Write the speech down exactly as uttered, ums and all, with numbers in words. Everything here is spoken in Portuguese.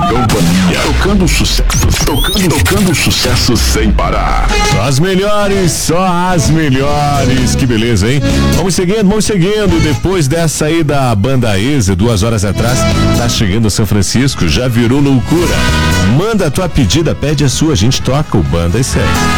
Companhia, tocando sucesso, tocando, tocando sucesso sem parar. Só as melhores, só as melhores. Que beleza, hein? Vamos seguindo, vamos seguindo. Depois dessa aí da banda Eze, duas horas atrás, tá chegando a São Francisco, já virou loucura. Manda a tua pedida, pede a sua, a gente toca o Banda e segue.